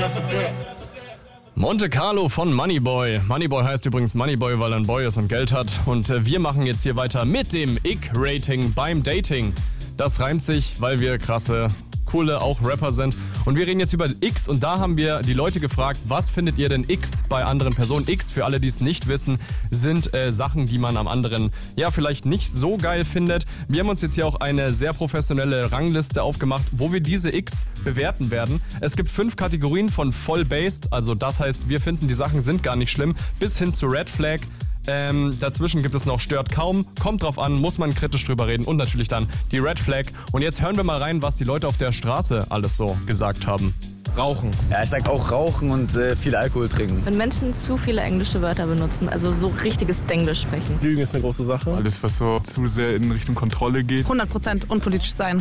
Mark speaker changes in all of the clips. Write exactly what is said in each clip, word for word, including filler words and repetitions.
Speaker 1: Monte Carlo von Moneyboy. Moneyboy heißt übrigens Moneyboy, weil er ein Boy ist und Geld hat. Und äh, wir machen jetzt hier weiter mit dem Ick-Rating beim Dating. Das reimt sich, weil wir krasse, coole, auch Rapper sind. Und wir reden jetzt über X und da haben wir die Leute gefragt, was findet ihr denn X bei anderen Personen? X, für alle, die es nicht wissen, sind äh, Sachen, die man am anderen ja vielleicht nicht so geil findet. Wir haben uns jetzt hier auch eine sehr professionelle Rangliste aufgemacht, wo wir diese X bewerten werden. Es gibt fünf Kategorien von voll based, also das heißt, wir finden, die Sachen sind gar nicht schlimm, bis hin zu Red Flag. Ähm, dazwischen gibt es noch stört kaum, kommt drauf an, muss man kritisch drüber reden und natürlich dann die Red Flag. Und jetzt hören wir mal rein, was die Leute auf der Straße alles so gesagt haben.
Speaker 2: Rauchen. Ja, ich sag auch Rauchen und äh, viel Alkohol trinken.
Speaker 3: Wenn Menschen zu viele englische Wörter benutzen, also so richtiges Denglisch sprechen.
Speaker 4: Lügen ist eine große Sache. Alles, was so zu sehr in Richtung Kontrolle geht.
Speaker 5: hundert Prozent unpolitisch sein.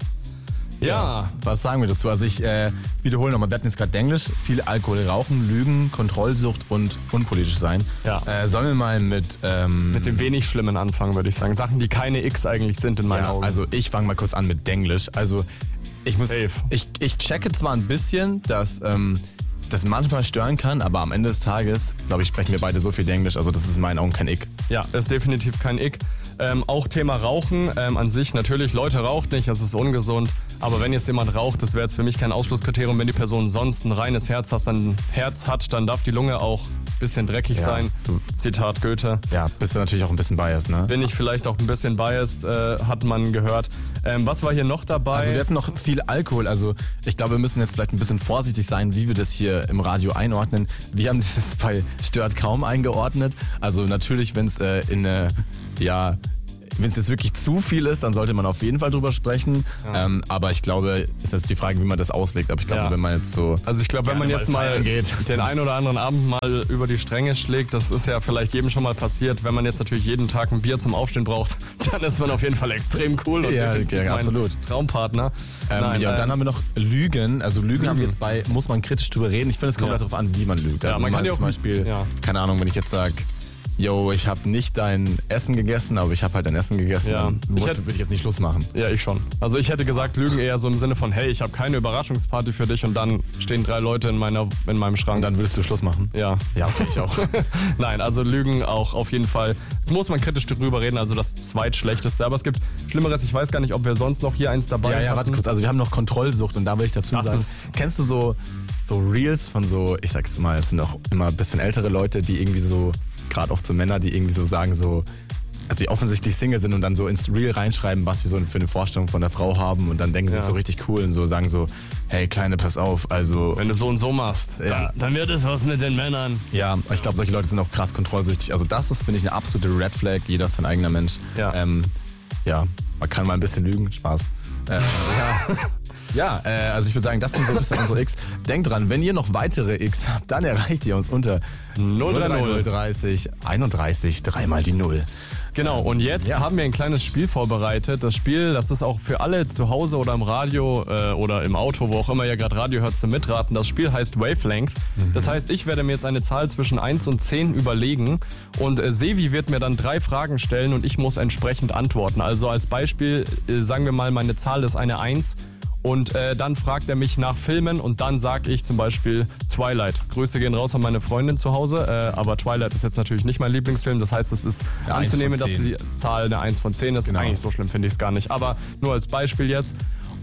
Speaker 1: Ja.
Speaker 2: ja. Was sagen wir dazu? Also ich äh, wiederhole nochmal, wir hatten jetzt gerade Englisch, viel Alkohol, Rauchen, Lügen, Kontrollsucht und unpolitisch sein.
Speaker 1: Ja.
Speaker 2: Äh, sollen wir mal mit... Ähm,
Speaker 1: mit dem wenig Schlimmen anfangen, würde ich sagen. Sachen, die keine X eigentlich sind in meinen
Speaker 2: ja,
Speaker 1: Augen.
Speaker 2: Also ich fange mal kurz an mit Denglisch. Also ich muss...
Speaker 1: Safe.
Speaker 2: Ich, ich checke zwar ein bisschen, dass... Ähm, das manchmal stören kann, aber am Ende des Tages, glaube ich, sprechen wir beide so viel Englisch, also das ist in meinen Augen kein Ick.
Speaker 1: Ja, ist definitiv kein Ick. Ähm, auch Thema Rauchen ähm, an sich, natürlich, Leute raucht nicht, das ist ungesund, aber wenn jetzt jemand raucht, das wäre jetzt für mich kein Ausschlusskriterium, wenn die Person sonst ein reines Herz hat, dann, Herz hat, dann darf die Lunge auch ein bisschen dreckig
Speaker 2: ja.
Speaker 1: sein. Zitat Goethe.
Speaker 2: Ja, bist du natürlich auch ein bisschen biased, ne?
Speaker 1: Bin ich vielleicht auch ein bisschen biased, äh, hat man gehört. Ähm, was war hier noch dabei?
Speaker 2: Also wir hatten noch viel Alkohol, also ich glaube, wir müssen jetzt vielleicht ein bisschen vorsichtig sein, wie wir das hier im Radio einordnen. Wir haben das jetzt bei stört kaum eingeordnet. Also natürlich, wenn es äh, in eine, ja, wenn es jetzt wirklich zu viel ist, dann sollte man auf jeden Fall drüber sprechen. Ja. Ähm, aber ich glaube, ist jetzt die Frage, wie man das auslegt. Aber ich glaube, ja. wenn man jetzt so...
Speaker 1: Also ich glaube, wenn man jetzt mal geht. den einen oder anderen Abend mal über die Stränge schlägt, das ist ja vielleicht jedem schon mal passiert. Wenn man jetzt natürlich jeden Tag ein Bier zum Aufstehen braucht, dann ist man auf jeden Fall extrem cool. Und
Speaker 2: ja, ja absolut.
Speaker 1: Traumpartner.
Speaker 2: Ähm,
Speaker 1: Nein,
Speaker 2: ja, und
Speaker 1: äh,
Speaker 2: dann haben wir noch Lügen. Also Lügen, Lügen haben wir jetzt bei, muss man kritisch drüber reden. Ich finde, es kommt ja. halt darauf an, wie man lügt. Also
Speaker 1: ja, man kann ja auch
Speaker 2: zum Beispiel,
Speaker 1: ja.
Speaker 2: keine Ahnung, wenn ich jetzt sage, yo, ich habe nicht dein Essen gegessen, aber ich habe halt dein Essen gegessen.
Speaker 1: Ja.
Speaker 2: Dann
Speaker 1: ich
Speaker 2: hätte, würde ich jetzt nicht Schluss machen.
Speaker 1: Ja, ich schon. Also ich hätte gesagt, Lügen eher so im Sinne von, hey, ich habe keine Überraschungsparty für dich und dann stehen drei Leute in, meiner, in meinem Schrank.
Speaker 2: Und dann würdest du Schluss machen?
Speaker 1: Ja.
Speaker 2: Ja, okay, ich auch.
Speaker 1: Nein, also Lügen auch auf jeden Fall. Muss man kritisch drüber reden, also das zweitschlechteste. Aber es gibt Schlimmeres, ich weiß gar nicht, ob wir sonst noch hier eins dabei haben.
Speaker 2: Ja, ja, warte kurz. Also wir haben noch Kontrollsucht und da will ich dazu
Speaker 1: das
Speaker 2: sagen,
Speaker 1: ist
Speaker 2: kennst du so, so Reels von so, ich sag's mal, es sind auch immer ein bisschen ältere Leute, die irgendwie so, gerade oft so Männer, die irgendwie so sagen so, also die offensichtlich Single sind und dann so ins Reel reinschreiben, was sie so für eine Vorstellung von der Frau haben und dann denken ja. sie so richtig cool und so sagen so, hey Kleine, pass auf, also...
Speaker 1: Wenn du so und so machst,
Speaker 2: ja.
Speaker 1: dann, dann wird es was mit den Männern.
Speaker 2: Ja, ich glaube, solche Leute sind auch krass kontrollsüchtig. Also das ist, finde ich, eine absolute Red Flag. Jeder ist sein eigener Mensch.
Speaker 1: Ja,
Speaker 2: ähm, ja man kann mal ein bisschen lügen, Spaß. Äh, ja. Ja, äh, also ich würde sagen, das sind so ein bisschen unsere X. Denkt dran, wenn ihr noch weitere X habt, dann erreicht ihr uns unter
Speaker 1: null drei null
Speaker 2: dreißig einunddreißig, dreimal die Null.
Speaker 1: Genau, und jetzt ja. haben wir ein kleines Spiel vorbereitet. Das Spiel, das ist auch für alle zu Hause oder im Radio äh, oder im Auto, wo auch immer ihr gerade Radio hört, zum Mitraten. Das Spiel heißt Wavelength. Mhm. Das heißt, ich werde mir jetzt eine Zahl zwischen eins und zehn überlegen und äh, Sevi wird mir dann drei Fragen stellen und ich muss entsprechend antworten. Also als Beispiel, äh, sagen wir mal, meine Zahl ist eine eins. Und äh, dann fragt er mich nach Filmen und dann sage ich zum Beispiel Twilight. Grüße gehen raus an meine Freundin zu Hause, äh, aber Twilight ist jetzt natürlich nicht mein Lieblingsfilm. Das heißt, es ist
Speaker 2: eine
Speaker 1: anzunehmen, dass die Zahl eine eins von zehn ist.
Speaker 2: Genau.
Speaker 1: Eigentlich so schlimm finde ich es gar nicht, aber nur als Beispiel jetzt.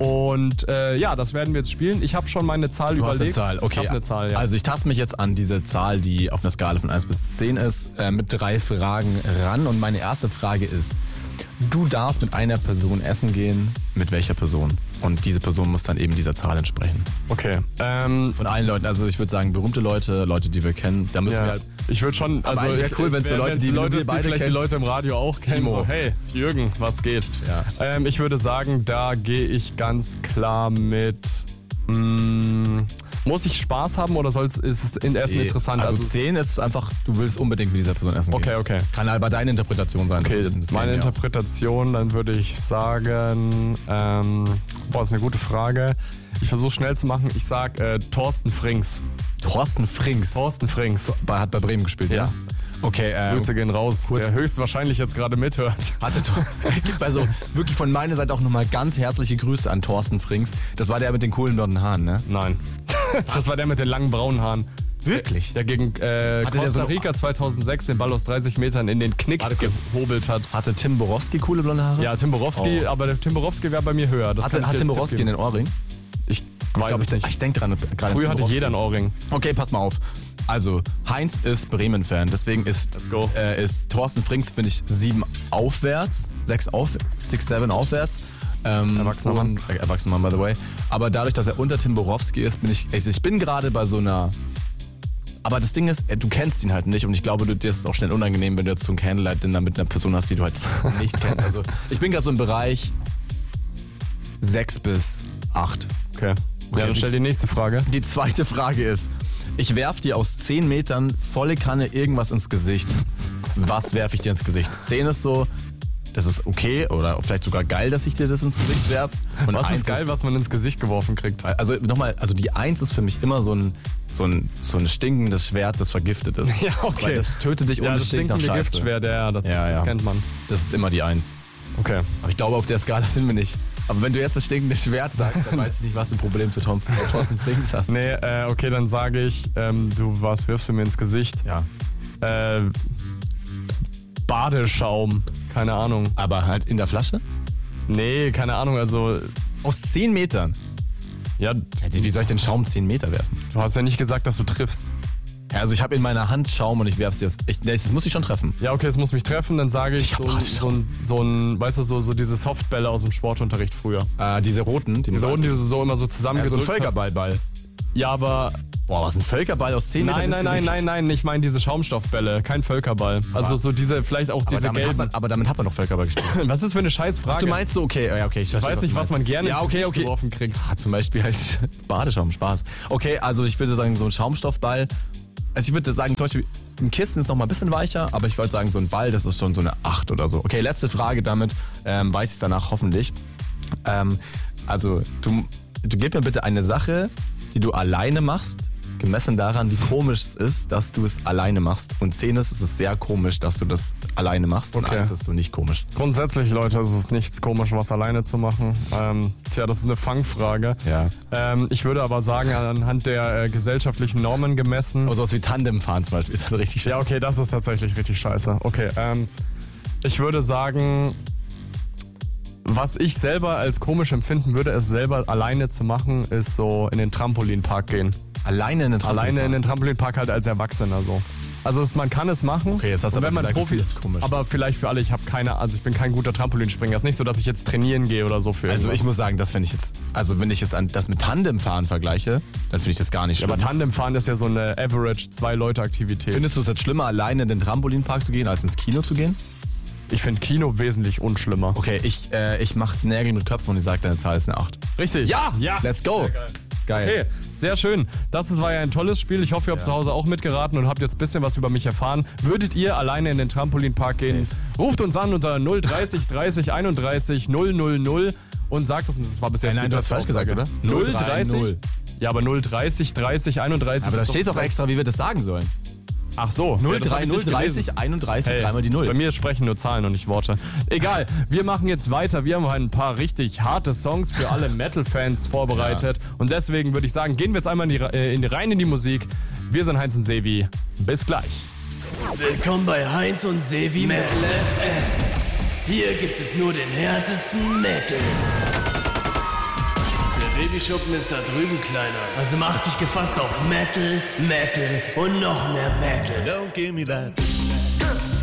Speaker 1: Und äh, ja, das werden wir jetzt spielen. Ich habe schon meine Zahl
Speaker 2: du
Speaker 1: überlegt.
Speaker 2: Hast eine Zahl. Okay.
Speaker 1: Ich habe eine Zahl, ja.
Speaker 2: Also ich taste mich jetzt an diese Zahl, die auf einer Skala von eins bis zehn ist, äh, mit drei Fragen ran. Und meine erste Frage ist, du darfst mit einer Person essen gehen, mit welcher Person? Und diese Person muss dann eben dieser Zahl entsprechen.
Speaker 1: Okay. Ähm,
Speaker 2: Von allen Leuten, also ich würde sagen berühmte Leute, Leute, die wir kennen, da müssen
Speaker 1: ja.
Speaker 2: wir halt...
Speaker 1: Ich würde schon, also
Speaker 2: wäre
Speaker 1: ich,
Speaker 2: cool, wenn es so Leute, die,
Speaker 1: Leute,
Speaker 2: wir
Speaker 1: die
Speaker 2: beide
Speaker 1: vielleicht
Speaker 2: kennen.
Speaker 1: die Leute im Radio auch kennen,
Speaker 2: Timo.
Speaker 1: so hey, Jürgen, was geht?
Speaker 2: Ja.
Speaker 1: Ähm, ich würde sagen, da gehe ich ganz klar mit... Mh, muss ich Spaß haben oder soll's, ist es in erst
Speaker 2: Nee,
Speaker 1: interessant?
Speaker 2: Also,
Speaker 1: Also
Speaker 2: zehn ist einfach, du willst unbedingt mit dieser Person essen
Speaker 1: Okay,
Speaker 2: gehen.
Speaker 1: okay.
Speaker 2: Kann aber deine Interpretation sein.
Speaker 1: Okay,
Speaker 2: das das
Speaker 1: meine
Speaker 2: ja
Speaker 1: Interpretation, dann würde ich sagen, ähm, boah, ist eine gute Frage. Ich versuche schnell zu machen. Ich sag äh, Thorsten Frings.
Speaker 2: Thorsten Frings.
Speaker 1: Thorsten Frings.
Speaker 2: Bei, hat bei Bremen gespielt, ja.
Speaker 1: Ja.
Speaker 2: Okay, ähm,
Speaker 1: Grüße gehen raus,
Speaker 2: kurz.
Speaker 1: der höchstwahrscheinlich jetzt gerade mithört.
Speaker 2: Hatte gibt also wirklich von meiner Seite auch nochmal ganz herzliche Grüße an Thorsten Frings. Das war der mit den coolen blonden Haaren, ne?
Speaker 1: Nein. Das war der mit den langen braunen Haaren.
Speaker 2: Wirklich?
Speaker 1: Der gegen äh,
Speaker 2: Hatte der
Speaker 1: Costa
Speaker 2: so-
Speaker 1: Rica zweitaunsechs den Ball aus dreißig Metern in den Knick
Speaker 2: Warte kurz.
Speaker 1: gehobelt hat.
Speaker 2: Hatte Tim Borowski coole blonde Haare?
Speaker 1: Ja, Tim Borowski,
Speaker 2: Oh.
Speaker 1: aber der Tim Borowski wäre bei mir höher. Das kann
Speaker 2: Hatte,
Speaker 1: ich
Speaker 2: hat
Speaker 1: dir
Speaker 2: Tim
Speaker 1: jetzt
Speaker 2: Borowski
Speaker 1: geben.
Speaker 2: einen Ohrring?
Speaker 1: Ich
Speaker 2: Ich
Speaker 1: weiß
Speaker 2: glaube,
Speaker 1: es
Speaker 2: ich,
Speaker 1: nicht.
Speaker 2: ich denke dran. gerade
Speaker 1: Früher
Speaker 2: Tim
Speaker 1: hatte
Speaker 2: Borowski.
Speaker 1: jeder einen Ohrring.
Speaker 2: Okay, pass mal auf. Also, Heinz ist Bremen-Fan, deswegen ist,
Speaker 1: Let's go.
Speaker 2: äh, ist Thorsten Frings, finde ich, sieben aufwärts, sechs auf, six, seven aufwärts. Ähm,
Speaker 1: Erwachsener Mann.
Speaker 2: und- Äh, erwachsener Mann, by the way. Aber dadurch, dass er unter Tim Borowski ist, bin ich, also ich bin gerade bei so einer... Aber das Ding ist, äh, du kennst ihn halt nicht und ich glaube, du, dir ist es auch schnell unangenehm, wenn du jetzt so ein Candlelight-Dinner mit einer Person hast, die du halt nicht kennst. Also, ich bin gerade so im Bereich sechs bis acht.
Speaker 1: Okay.
Speaker 2: Okay,
Speaker 1: Ja, dann
Speaker 2: die-
Speaker 1: stell die nächste Frage.
Speaker 2: Die zweite Frage ist, ich werf dir aus zehn Metern volle Kanne irgendwas ins Gesicht. Was werf ich dir ins Gesicht? zehn ist so, das ist okay oder vielleicht sogar geil, dass ich dir das ins Gesicht werf. Und
Speaker 1: Was
Speaker 2: eins
Speaker 1: ist geil, was man ins Gesicht geworfen kriegt?
Speaker 2: Also nochmal, also die eins ist für mich immer so ein, so ein, so ein stinkendes Schwert, das vergiftet ist.
Speaker 1: Ja, okay.
Speaker 2: Weil das tötet dich und
Speaker 1: Ja,
Speaker 2: es
Speaker 1: das
Speaker 2: stinkt nach
Speaker 1: stinkende
Speaker 2: Scheiße.
Speaker 1: Giftschwert, ja, das,
Speaker 2: Ja,
Speaker 1: das
Speaker 2: ja.
Speaker 1: kennt man.
Speaker 2: Das ist immer die eins.
Speaker 1: Okay.
Speaker 2: Aber ich glaube, auf der Skala sind wir nicht. Aber wenn du jetzt das stinkende Schwert sagst, dann weiß ich nicht, was du ein Problem für Tom, für Thorsten Frings hast.
Speaker 1: Nee, äh, okay, dann sage ich, ähm, du, was wirfst du mir ins Gesicht?
Speaker 2: Ja.
Speaker 1: Äh, Badeschaum, keine Ahnung.
Speaker 2: Aber halt in der Flasche?
Speaker 1: Nee, keine Ahnung, also,
Speaker 2: Aus zehn Metern?
Speaker 1: ja,
Speaker 2: Ja, wie soll ich denn Schaum zehn Meter werfen?
Speaker 1: du hast ja nicht gesagt, dass du triffst.
Speaker 2: Ja, also ich habe in meiner Hand Schaum und ich werf's dir. aus- Ich, nee, das muss ich schon treffen.
Speaker 1: Ja, okay, es muss mich treffen, dann sage ich
Speaker 2: Ich hab
Speaker 1: so, ein- so, ein, so ein, weißt du, so, so diese Softbälle aus dem Sportunterricht früher.
Speaker 2: Äh, diese roten. Die
Speaker 1: Diese Runden, die du so immer so
Speaker 2: ja, so ein
Speaker 1: zusammengedrückt hast.
Speaker 2: Völkerballball.
Speaker 1: Ja, aber
Speaker 2: Boah, was ein Völkerball aus zehn
Speaker 1: nein,
Speaker 2: Metern
Speaker 1: nein,
Speaker 2: ins
Speaker 1: nein,
Speaker 2: Gesicht.
Speaker 1: nein, nein, ich meine diese Schaumstoffbälle, kein Völkerball. Also so diese, vielleicht auch
Speaker 2: Aber
Speaker 1: diese
Speaker 2: damit, hat
Speaker 1: gelben.
Speaker 2: man, aber damit hat man doch Völkerball gespielt.
Speaker 1: Was ist für eine Scheißfrage?
Speaker 2: Du meinst so, okay, ja, okay. Ich,
Speaker 1: ich
Speaker 2: verstehe,
Speaker 1: weiß nicht,
Speaker 2: du
Speaker 1: was
Speaker 2: meinst.
Speaker 1: man gerne
Speaker 2: Ja,
Speaker 1: ins
Speaker 2: okay,
Speaker 1: Gesicht
Speaker 2: okay.
Speaker 1: geworfen kriegt.
Speaker 2: Ah, zum Beispiel halt Badeschaum, Spaß. Okay, also ich würde sagen, so ein Schaumstoffball. Also ich würde sagen, zum Beispiel, ein Kissen ist noch mal ein bisschen weicher, aber ich wollte sagen, so ein Ball, das ist schon so eine acht oder so. Okay, letzte Frage damit, ähm, weiß ich es danach hoffentlich. Ähm, also, du, du gib mir bitte eine Sache, die du alleine machst, gemessen daran, wie komisch es ist, dass du es alleine machst. Und zehn ist, es ist sehr komisch, dass du das alleine machst. Und
Speaker 1: Okay.
Speaker 2: eins ist so nicht komisch.
Speaker 1: Grundsätzlich, Leute, ist es nichts komisch, was alleine zu machen. Ähm, tja, das ist eine Fangfrage.
Speaker 2: Ja.
Speaker 1: Ähm, ich würde aber sagen, anhand der äh, gesellschaftlichen Normen gemessen.
Speaker 2: Aber sowas wie Tandem fahren zum Beispiel ist halt richtig schön.
Speaker 1: Ja, okay, das ist tatsächlich richtig scheiße. Okay, ähm, ich würde sagen, was ich selber als komisch empfinden würde, es selber alleine zu machen, ist so in den Trampolinpark gehen.
Speaker 2: Alleine in den Trampolinpark?
Speaker 1: Alleine in den Trampolinpark halt als Erwachsener so. Also es, man kann es machen.
Speaker 2: Okay, jetzt hast du
Speaker 1: und
Speaker 2: aber
Speaker 1: wenn man
Speaker 2: gesagt, du
Speaker 1: Profi
Speaker 2: findest es komisch.
Speaker 1: aber vielleicht für alle, ich habe keine, also ich bin kein guter Trampolinspringer. Es ist nicht so, dass ich jetzt trainieren gehe oder so für
Speaker 2: Also
Speaker 1: irgendwas.
Speaker 2: ich muss sagen, das finde ich jetzt, also wenn ich jetzt an das mit Tandemfahren vergleiche, dann finde ich das gar nicht
Speaker 1: Ja,
Speaker 2: schlimm.
Speaker 1: aber Tandemfahren ist ja so eine Average Zwei-Leute-Aktivität.
Speaker 2: Findest du es jetzt schlimmer, alleine in den Trampolinpark zu gehen, als ins Kino zu gehen?
Speaker 1: Ich finde Kino wesentlich unschlimmer.
Speaker 2: Okay, ich, äh, ich mach's Nägel mit Köpfen und ich sage, deine Zahl ist eine acht.
Speaker 1: Richtig.
Speaker 2: Ja!
Speaker 1: Ja.
Speaker 2: Let's go!
Speaker 1: Sehr geil.
Speaker 2: Geil.
Speaker 1: Okay, sehr schön. Das ist- war ja ein tolles Spiel. Ich hoffe, ihr habt zu Hause auch mitgeraten und habt jetzt ein bisschen was über mich erfahren. Würdet ihr alleine in den Trampolinpark gehen? Ruft uns an unter null dreißig dreißig einunddreißig null null null und sagt es. Das war bis jetzt
Speaker 2: Nein, nein,
Speaker 1: die
Speaker 2: du hast falsch
Speaker 1: beste
Speaker 2: gesagt,
Speaker 1: Aussage.
Speaker 2: oder?
Speaker 1: null dreißig? Ja, aber null dreißig dreißig einunddreißig.
Speaker 2: Aber da
Speaker 1: ist
Speaker 2: steht doch
Speaker 1: vielleicht-
Speaker 2: extra, wie wir das sagen sollen.
Speaker 1: Ach so.
Speaker 2: null
Speaker 1: ja, das hab
Speaker 2: drei
Speaker 1: ich
Speaker 2: null
Speaker 1: nicht gelesen.
Speaker 2: dreißig einunddreißig,
Speaker 1: Hey,
Speaker 2: dreimal die null.
Speaker 1: Bei mir sprechen nur Zahlen und nicht Worte. Egal, wir machen jetzt weiter. Wir haben ein paar richtig harte Songs für alle Metal-Fans vorbereitet. Und deswegen würde ich sagen, gehen wir jetzt einmal in die, äh, in die, rein in die Musik. Wir sind Heinz und Sevi. Bis gleich.
Speaker 5: Willkommen bei Heinz und Sevi Metal F M. Hier gibt es nur den härtesten Metal. Der Babyschuppen ist da drüben, Kleiner. Also mach dich gefasst auf Metal, Metal und noch mehr Metal.
Speaker 6: Don't give me that.